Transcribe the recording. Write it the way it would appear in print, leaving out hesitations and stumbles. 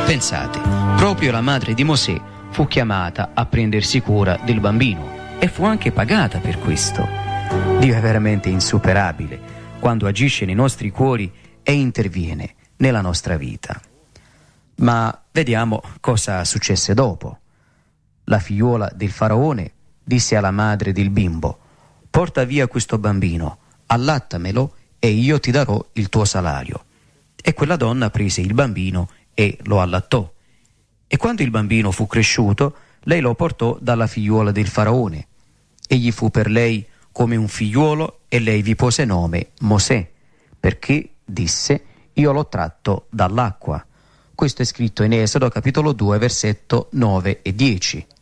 Pensate, proprio la madre di Mosè fu chiamata a prendersi cura del bambino e fu anche pagata per questo. Dio è veramente insuperabile quando agisce nei nostri cuori e interviene nella nostra vita. Ma vediamo cosa successe dopo. La figliuola del faraone disse alla madre del bimbo: porta via questo bambino, allattamelo e io ti darò il tuo salario. E quella donna prese il bambino e lo allattò. E quando il bambino fu cresciuto, lei lo portò dalla figliuola del faraone. Egli fu per lei come un figliuolo e lei vi pose nome Mosè, perché disse: io l'ho tratto dall'acqua. Questo è scritto in Esodo capitolo 2 versetto 9 e 10.